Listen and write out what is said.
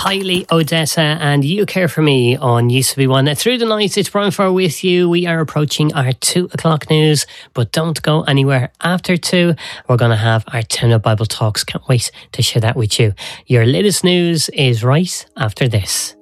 Kylie, Odessa and You Care For Me on UCB1. Through the night, it's Brian Farr with you. We are approaching our 2 o'clock news, but don't go anywhere after 2. We're going to have our 10 Bible Talks. Can't wait to share that with you. Your latest news is right after this.